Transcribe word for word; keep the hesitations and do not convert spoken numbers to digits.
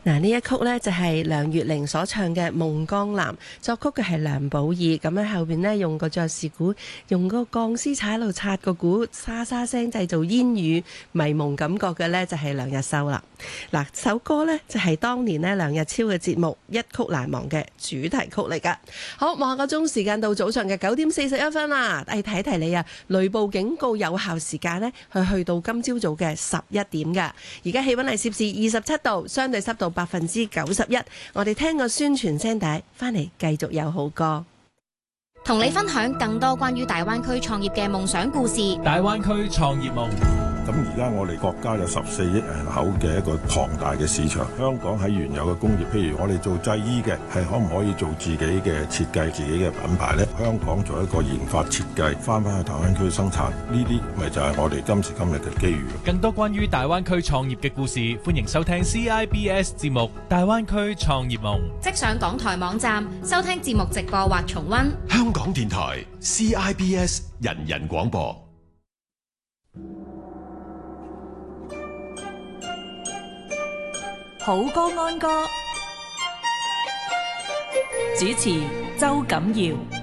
嗱，呢一曲呢就係梁月玲所唱嘅《夢江南》，作曲嘅係梁寶義。咁喺後邊呢，用個爵士鼓，用個鋼絲踩喺度擦個鼓，沙沙聲製造煙雨迷蒙感覺嘅呢，就係梁日秀啦。嗱，首歌呢，就係當年呢梁日超嘅節目《一曲難忘》嘅主題曲嚟噶。好，望下個鐘時間到早上嘅九點四十一分啦。誒，提一提你啊，雷暴警告有效時間呢，係去到今朝早嘅十一點噶。而家氣溫係攝氏二十七度，相對濕度百分之九十一。我哋聽個宣傳聲帶，翻嚟繼續有好歌， 同你分享更多關於大灣區創業嘅夢想故事。 大灣區創業夢。 咁而家我哋國家有十四億人口嘅一個龐大嘅市場，香港喺原有嘅工業，譬如我哋做製衣嘅，係可唔可以做自己嘅設計、自己嘅品牌呢？香港做一個研發設計，翻返去大灣區生產，呢啲咪就係我哋今時今日嘅機遇。 更多關於大灣區創業嘅故事，歡迎收聽 C I B S 節目《大灣區創業夢》。 即上港台網站收聽節目直播或重溫。 香港電台 C I B S 人人廣播。 好歌安歌，主持周錦耀。